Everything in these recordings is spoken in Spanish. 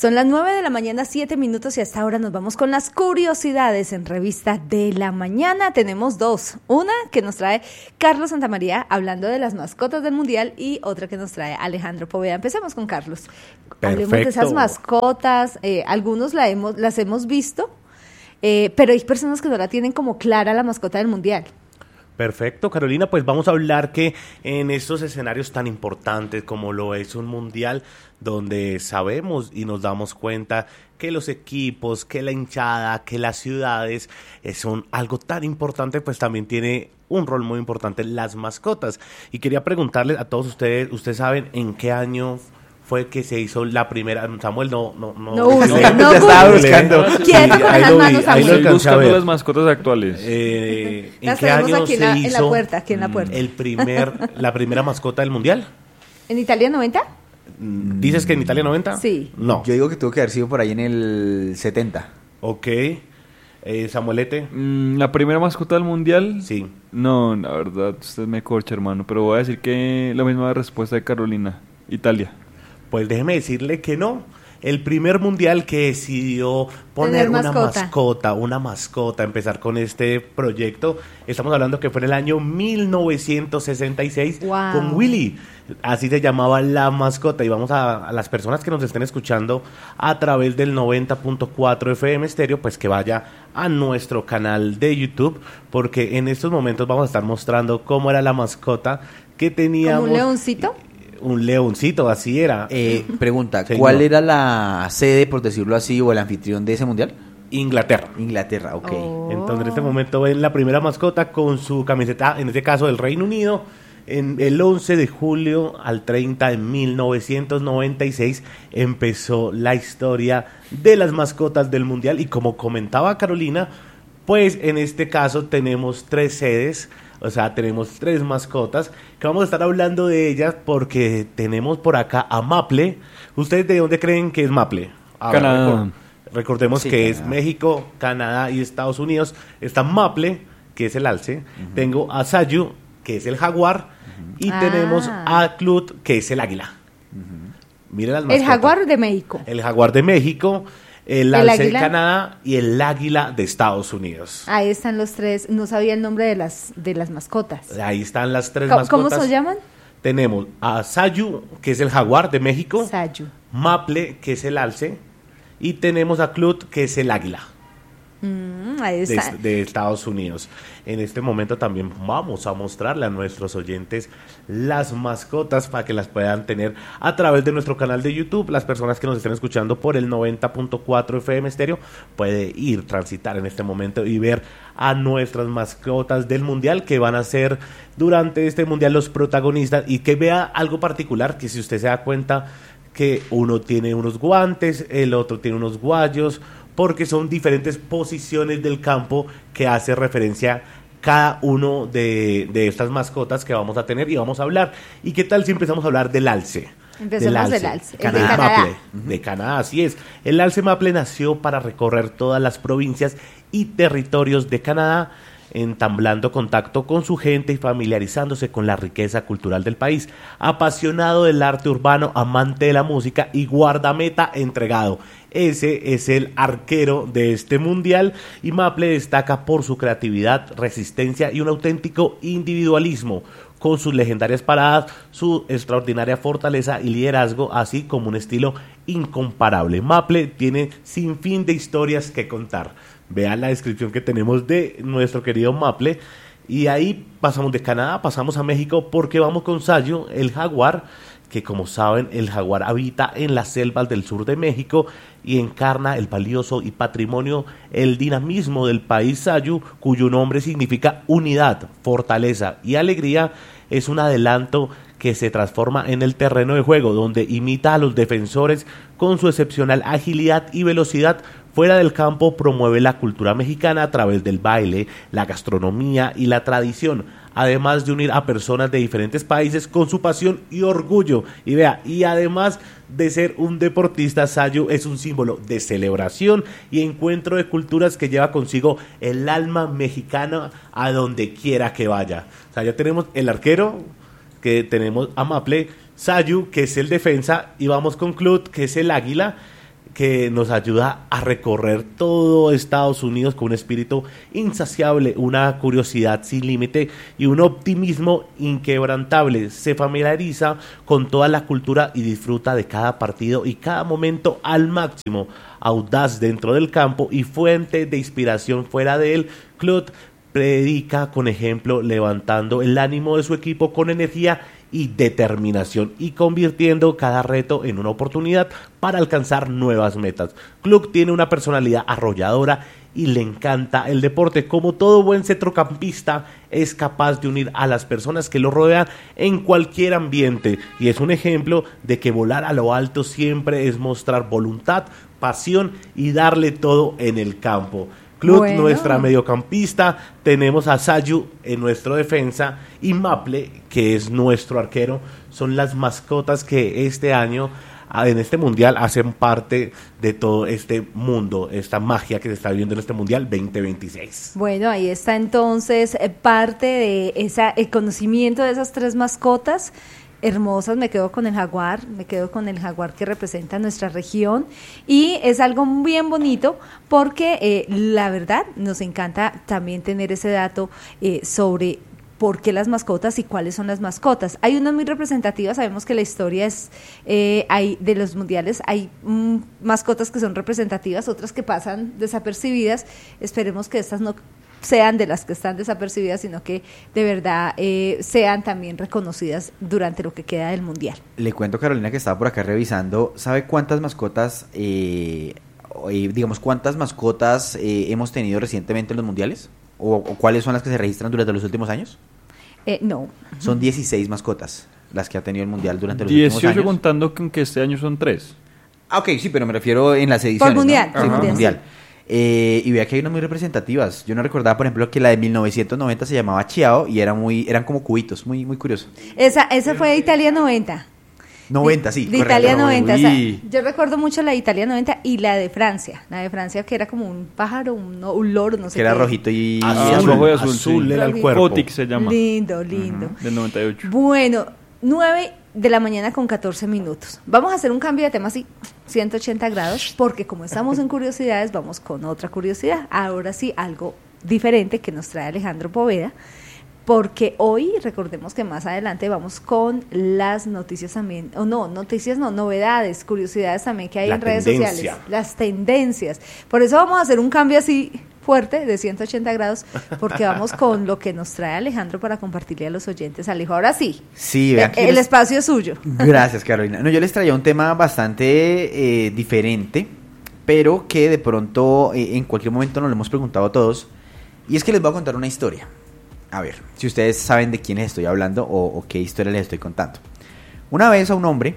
Son las 9 de la mañana, 7 minutos, y hasta ahora nos vamos con las curiosidades en Revista de la Mañana. Tenemos dos, una que nos trae Carlos Santamaría hablando de las mascotas del Mundial y otra que nos trae Alejandro Poveda. Empecemos con Carlos. Perfecto. Hablemos de esas mascotas, algunos las hemos visto, pero hay personas que no la tienen como clara la mascota del Mundial. Perfecto, Carolina, pues vamos a hablar que en estos escenarios tan importantes como lo es un mundial, donde sabemos y nos damos cuenta que los equipos, que la hinchada, que las ciudades son algo tan importante, pues también tiene un rol muy importante las mascotas. Y quería preguntarles a todos ustedes saben en qué año fue que se hizo la primera. Samuel, no estaba buscando. Quieto con las manos, ahí lo Samuel. alcancé a ver. Las mascotas actuales. ¿En Las qué tenemos año aquí se en hizo la puerta. la primera mascota del mundial? ¿En Italia 90? ¿Dices que en Italia 90? Sí. No. Yo digo que tuvo que haber sido por ahí en el 70. Ok. Samuelete. La primera mascota del mundial. Sí. No, la verdad, usted me corcha, hermano. Pero voy a decir que la misma respuesta de Carolina. Italia. Pues déjeme decirle que no. El primer mundial que decidió poner una mascota, empezar con este proyecto, estamos hablando que fue en el año 1966 wow. con Willy, así se llamaba la mascota. Y vamos a las personas que nos estén escuchando a través del 90.4 FM Estéreo, pues que vaya a nuestro canal de YouTube, porque en estos momentos vamos a estar mostrando cómo era la mascota que teníamos. ¿Como un leoncito? Un leoncito, así era. Pregunta, Señor. ¿cuál era la sede, por decirlo así, o el anfitrión de ese mundial? Inglaterra. Inglaterra, ok. Entonces en este momento ven la primera mascota con su camiseta, en este caso del Reino Unido, en el 11 de julio al 30 de 1996 empezó la historia de las mascotas del Mundial. Y como comentaba Carolina, pues en este caso tenemos 3 sedes. O sea, tenemos 3 mascotas que vamos a estar hablando de ellas porque tenemos por acá a Maple. ¿Ustedes de dónde creen que es Maple? Canadá. Recordemos Sí, que Canadá. es México, Canadá y Estados Unidos. Está Maple, que es el alce. Uh-huh. Tengo a Sayu, que es el jaguar. Y tenemos a Clut, que es el águila. Uh-huh. Miren las mascotas. El jaguar de México. El jaguar de México, el alce de águila? Canadá y el águila de Estados Unidos. Ahí están los 3. No sabía el nombre de las mascotas. Ahí están las 3 ¿Cómo mascotas. se llaman? Tenemos a Sayu, que es el jaguar de México, Sayu. Maple, que es el alce, y tenemos a Clut, que es el águila Ahí está. de Estados Unidos. En este momento también vamos a mostrarle a nuestros oyentes las mascotas para que las puedan tener a través de nuestro canal de YouTube. Las personas que nos estén escuchando por el 90.4 FM Estéreo puede ir, transitar en este momento y ver a nuestras mascotas del Mundial, que van a ser durante este Mundial los protagonistas, y que vea algo particular, que si usted se da cuenta que uno tiene unos guantes, el otro tiene unos guayos, porque son diferentes posiciones del campo que hace referencia cada uno de estas mascotas que vamos a tener y vamos a hablar. ¿Y qué tal si empezamos a hablar del alce? Empecemos del alce. El de Canadá. Canadá. Maple, de Canadá, así es. El alce Maple nació para recorrer todas las provincias y territorios de Canadá, entablando contacto con su gente y familiarizándose con la riqueza cultural del país. Apasionado del arte urbano, amante de la música y guardameta entregado. Ese es el arquero de este mundial, y Maple destaca por su creatividad, resistencia y un auténtico individualismo, con sus legendarias paradas, su extraordinaria fortaleza y liderazgo, así como un estilo incomparable. Maple tiene sin fin de historias que contar. Vean la descripción que tenemos de nuestro querido Maple. Y ahí pasamos de Canadá, pasamos a México, porque vamos con Sayu, el jaguar, que como saben, el jaguar habita en las selvas del sur de México y encarna el valioso y patrimonio, el dinamismo del país. Sayu, cuyo nombre significa unidad, fortaleza y alegría, es un adelanto que se transforma en el terreno de juego, donde imita a los defensores con su excepcional agilidad y velocidad. Fuera del campo promueve la cultura mexicana a través del baile, la gastronomía y la tradición, además de unir a personas de diferentes países con su pasión y orgullo. Y vea, y además de ser un deportista, Sayu es un símbolo de celebración y encuentro de culturas que lleva consigo el alma mexicana a donde quiera que vaya. O sea, ya tenemos el arquero, que tenemos a Maple, Sayu, que es el defensa, y vamos con Clut, que es el águila. que nos ayuda a recorrer todo Estados Unidos con un espíritu insaciable, una curiosidad sin límite y un optimismo inquebrantable. Se familiariza con toda la cultura y disfruta de cada partido y cada momento al máximo. Audaz dentro del campo y fuente de inspiración fuera de él, Claude predica con ejemplo, levantando el ánimo de su equipo con energía y determinación y convirtiendo cada reto en una oportunidad para alcanzar nuevas metas. Claude tiene una personalidad arrolladora y le encanta el deporte. Como todo buen centrocampista, es capaz de unir a las personas que lo rodean en cualquier ambiente y es un ejemplo de que volar a lo alto siempre es mostrar voluntad, pasión y darle todo en el campo. Claude, nuestra mediocampista, tenemos a Sayu en nuestra defensa y Maple, que es nuestro arquero, son las mascotas que este año en este mundial hacen parte de todo este mundo, esta magia que se está viviendo en este mundial 2026. Bueno, ahí está entonces parte de el conocimiento de esas tres mascotas hermosas. Me quedo con el jaguar que representa nuestra región y es algo bien bonito porque la verdad nos encanta también tener ese dato sobre por qué las mascotas y cuáles son las mascotas. Hay unas muy representativas, sabemos que la historia es hay de los mundiales, hay mascotas que son representativas, otras que pasan desapercibidas. Esperemos que estas no sean de las que están desapercibidas, sino que de verdad sean también reconocidas durante lo que queda del mundial. Le cuento, Carolina, que estaba por acá revisando. ¿Sabe cuántas mascotas, cuántas mascotas hemos tenido recientemente en los mundiales? ¿O cuáles son las que se registran durante los últimos años? No. Son 16 mascotas las que ha tenido el mundial durante los últimos años. 18 contando que este año son 3. Ah, ok, sí, pero me refiero en las ediciones. Por mundial. ¿No? Sí, por mundial. Y vea que hay unas muy representativas. Yo no recordaba, por ejemplo, que la de 1990 se llamaba Chiao y eran como cubitos, muy, muy curioso. Esa fue de Italia 90. 90, sí. De correcto. Italia 90. O sea, Uy. yo recuerdo mucho la de Italia 90 y la de Francia. La de Francia que era como un pájaro, un loro, no sé Que era qué. rojito y Rojo y azul, azul sí. era el cuerpo. Fotic se llama. Lindo. Del 98. Bueno, 9 de la mañana con 14 minutos. Vamos a hacer un cambio de tema así, 180 grados, porque como estamos en curiosidades, vamos con otra curiosidad. Ahora sí, algo diferente que nos trae Alejandro Poveda, porque hoy, recordemos que más adelante vamos con las noticias también, novedades, curiosidades también que hay en redes sociales, las tendencias. Por eso vamos a hacer un cambio así fuerte de 180 grados, porque vamos con lo que nos trae Alejandro para compartirle a los oyentes. Alejo, ahora sí, vean el espacio es suyo. Gracias, Carolina. No, yo les traía un tema bastante diferente, pero que de pronto en cualquier momento nos lo hemos preguntado a todos, y es que les voy a contar una historia. A ver, si ustedes saben de quiénes estoy hablando o qué historia les estoy contando. Una vez a un hombre,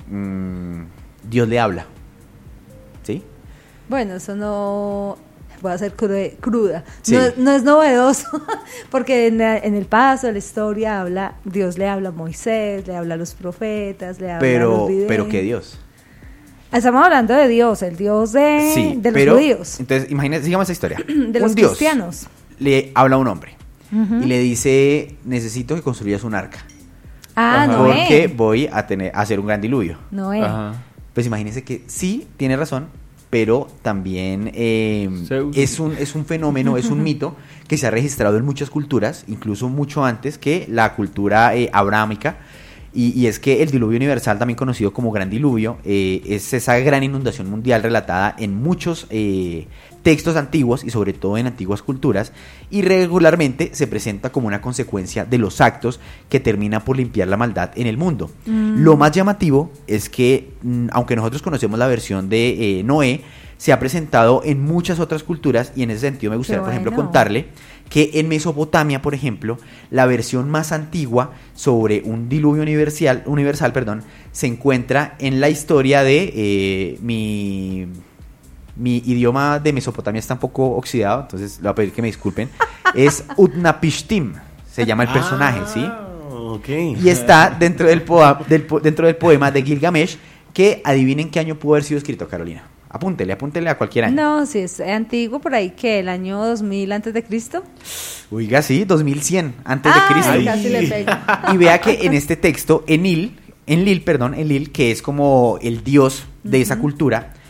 Dios le habla, ¿sí? Bueno, eso no... Voy a ser cruda. Sí. No es novedoso, porque en el paso de la historia Dios le habla a Moisés, le habla a los profetas, le habla a los videntes. Pero ¿qué Dios? Estamos hablando de Dios, el Dios de los judíos. Entonces, imagínense, sigamos esa historia. De los Dios cristianos. Le habla a un hombre y le dice, necesito que construyas un arca. Ah, Ajá. Noé. Porque voy a hacer un gran diluvio. Noé. Ajá. Pues imagínense que sí, tiene razón, pero también es un fenómeno, es un mito que se ha registrado en muchas culturas, incluso mucho antes que la cultura abrahámica, y es que el diluvio universal, también conocido como gran diluvio, es esa gran inundación mundial relatada en muchos textos antiguos y sobre todo en antiguas culturas, y regularmente se presenta como una consecuencia de los actos que termina por limpiar la maldad en el mundo. Lo más llamativo es que, aunque nosotros conocemos la versión de Noé, se ha presentado en muchas otras culturas, y en ese sentido me gustaría, por ejemplo, contarle que en Mesopotamia, por ejemplo, la versión más antigua sobre un diluvio universal, se encuentra en la historia de mi idioma de Mesopotamia está un poco oxidado, entonces le voy a pedir que me disculpen. Es Utnapishtim, se llama el personaje, ¿sí? Okay. Y está dentro del poema de Gilgamesh, que adivinen qué año pudo haber sido escrito, Carolina. Apúntele a cualquier año. No, si es antiguo, por ahí que el año 2000 antes de Cristo. Oiga, sí, 2100 antes de Cristo. Casi le pego. Y vea que en este texto, Enlil, que es como el dios de esa cultura,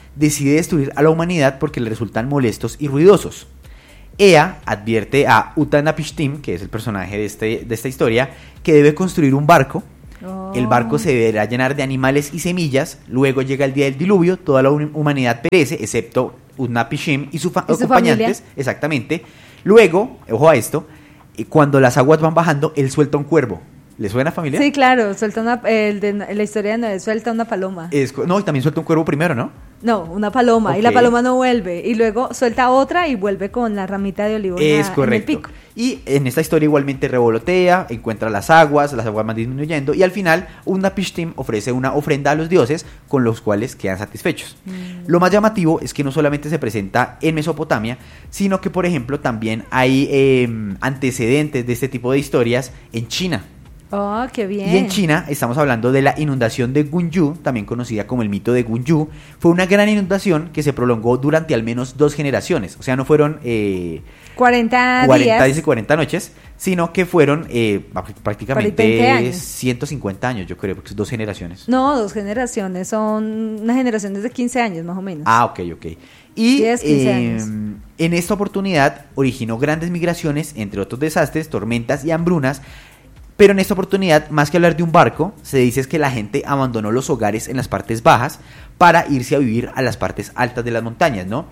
decide destruir a la humanidad porque le resultan molestos y ruidosos. Ea advierte a Utanapishtim, que es el personaje de esta historia, que debe construir un barco. El barco se deberá llenar de animales y semillas. Luego llega el día del diluvio, toda la humanidad perece, excepto Utnapishtim y sus acompañantes. Familia. Exactamente. Luego, ojo a esto, cuando las aguas van bajando, él suelta un cuervo. ¿Le suena, familia? Sí, claro, suelta la historia de Noé suelta una paloma. No, y también suelta un cuervo primero, ¿no? No, una paloma, Okay. y la paloma no vuelve, y luego suelta otra y vuelve con la ramita de olivo Es en correcto. el pico. Y en esta historia igualmente revolotea, encuentra las aguas van disminuyendo, y al final Utnapishtim ofrece una ofrenda a los dioses con los cuales quedan satisfechos. Lo más llamativo es que no solamente se presenta en Mesopotamia, sino que, por ejemplo, también hay antecedentes de este tipo de historias en China. Oh, qué bien. Y en China estamos hablando de la inundación de Gunyu, también conocida como el mito de Gunyu. Fue una gran inundación que se prolongó durante al menos 2 generaciones. O sea, no fueron 40 días y 40 noches, sino que fueron prácticamente 20 años. 150 años, yo creo, porque es 2 generaciones. No, 2 generaciones, son unas generaciones de 15 años más o menos. Ah, ok. Y 10, 15 años. En esta oportunidad originó grandes migraciones, entre otros desastres, tormentas y hambrunas. Pero en esta oportunidad, más que hablar de un barco, se dice es que la gente abandonó los hogares en las partes bajas para irse a vivir a las partes altas de las montañas, ¿no?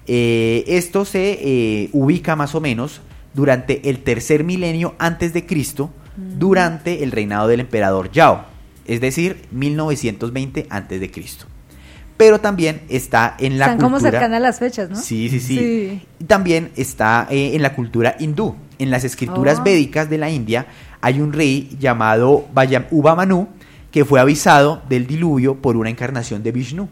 Esto se ubica más o menos durante el 3er milenio antes de Cristo, durante el reinado del emperador Yao, es decir, 1920 antes de Cristo. Pero también está en la Están cultura... como cercanas las fechas, ¿no? Sí. También está en la cultura hindú. En las escrituras védicas de la India hay un rey llamado Uva Manu que fue avisado del diluvio por una encarnación de Vishnu.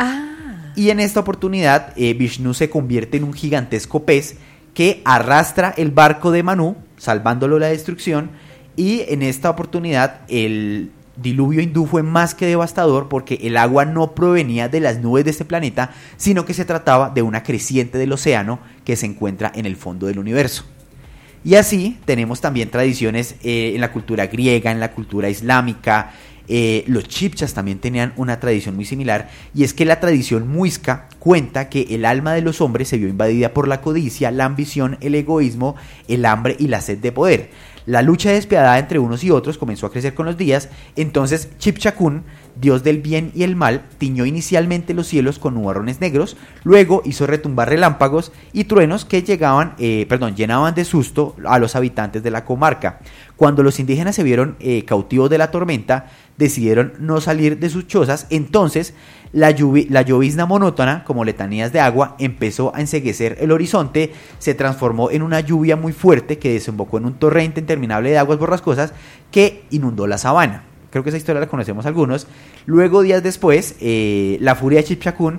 Y en esta oportunidad Vishnu se convierte en un gigantesco pez que arrastra el barco de Manu, salvándolo de la destrucción. Y en esta oportunidad el diluvio hindú fue más que devastador porque el agua no provenía de las nubes de este planeta, sino que se trataba de una creciente del océano que se encuentra en el fondo del universo. Y así tenemos también tradiciones en la cultura griega, en la cultura islámica. Los chibchas también tenían una tradición muy similar, y es que la tradición muisca cuenta que el alma de los hombres se vio invadida por la codicia, la ambición, el egoísmo, el hambre y la sed de poder. La lucha despiadada entre unos y otros comenzó a crecer con los días. Entonces Chipchakun, dios del bien y el mal, tiñó inicialmente los cielos con nubarrones negros, luego hizo retumbar relámpagos y truenos que llenaban de susto a los habitantes de la comarca. Cuando los indígenas se vieron cautivos de la tormenta, decidieron no salir de sus chozas. Entonces la llovizna monótona, como letanías de agua, empezó a enceguecer el horizonte, se transformó en una lluvia muy fuerte que desembocó en un torrente interminable de aguas borrascosas que inundó la sabana. Creo que esa historia la conocemos algunos. Luego, días después, la furia de Chipchakun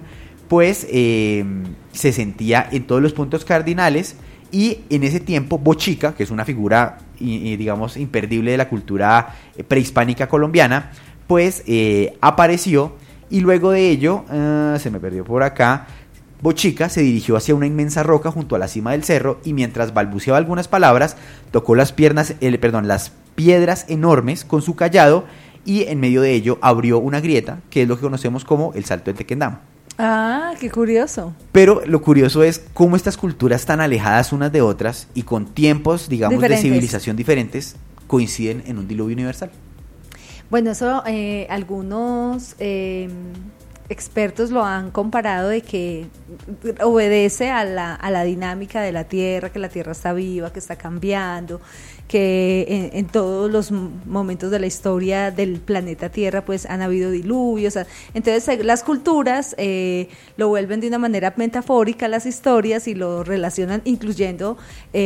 se sentía en todos los puntos cardinales, y en ese tiempo Bochica, que es una figura digamos imperdible de la cultura prehispánica colombiana, apareció. Y luego de ello, se me perdió por acá, Bochica se dirigió hacia una inmensa roca junto a la cima del cerro, y mientras balbuceaba algunas palabras, tocó las piedras enormes con su cayado, y en medio de ello abrió una grieta, que es lo que conocemos como el Salto del Tequendama. Ah, qué curioso. Pero lo curioso es cómo estas culturas tan alejadas unas de otras y con tiempos, digamos, diferentes, de civilización diferentes, coinciden en un diluvio universal. Bueno, eso algunos expertos lo han comparado de que obedece a la dinámica de la Tierra, que la Tierra está viva, que está cambiando, que en todos los momentos de la historia del planeta Tierra pues han habido diluvios. Entonces las culturas lo vuelven de una manera metafórica las historias y lo relacionan incluyendo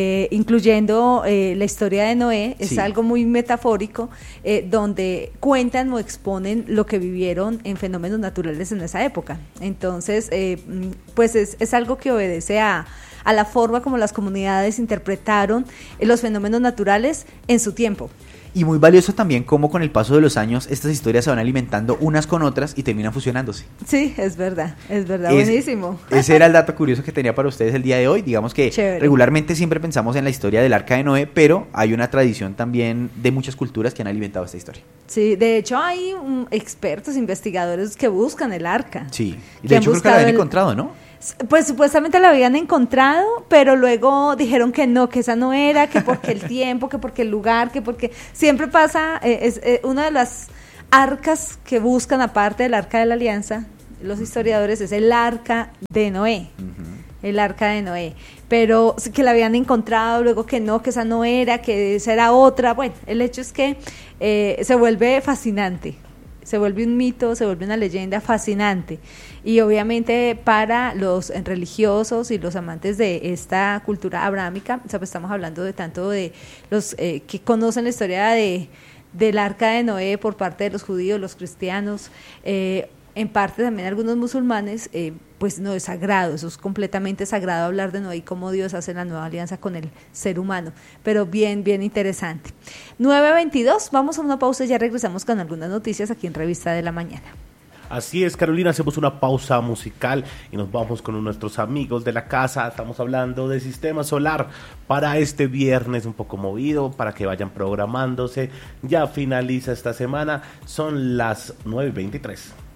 la historia de Noé. Es Sí. algo muy metafórico, donde cuentan o exponen lo que vivieron en fenómenos naturales en esa época. Entonces pues es algo que obedece a la forma como las comunidades interpretaron los fenómenos naturales en su tiempo. Y muy valioso también cómo con el paso de los años estas historias se van alimentando unas con otras y terminan fusionándose. Sí, es verdad, buenísimo. Ese era el dato curioso que tenía para ustedes el día de hoy. Digamos que Chévere. Regularmente siempre pensamos en la historia del Arca de Noé, pero hay una tradición también de muchas culturas que han alimentado esta historia. Sí, de hecho hay expertos, investigadores que buscan el arca. Sí, y de hecho creo que la habían encontrado, ¿no? Pues supuestamente la habían encontrado, pero luego dijeron que no, que esa no era, que porque el tiempo, que porque el lugar, que porque siempre pasa, una de las arcas que buscan aparte del Arca de la Alianza, los historiadores, es el Arca de Noé. El Arca de Noé, pero que la habían encontrado, luego que no, que esa no era, que esa era otra. Bueno, el hecho es que se vuelve fascinante, se vuelve un mito, se vuelve una leyenda fascinante, y obviamente para los religiosos y los amantes de esta cultura abrámica, o sea, pues estamos hablando de tanto de los que conocen la historia del Arca de Noé por parte de los judíos, los cristianos, en parte también algunos musulmanes, pues no es sagrado, eso es completamente sagrado hablar de Noé y cómo Dios hace la nueva alianza con el ser humano, pero bien, bien interesante. 9:22, vamos a una pausa y ya regresamos con algunas noticias aquí en Revista de la Mañana. Así es, Carolina, hacemos una pausa musical y nos vamos con nuestros amigos de la casa. Estamos hablando de Sistema Solar para este viernes un poco movido, para que vayan programándose. Ya finaliza esta semana, son las 9:23.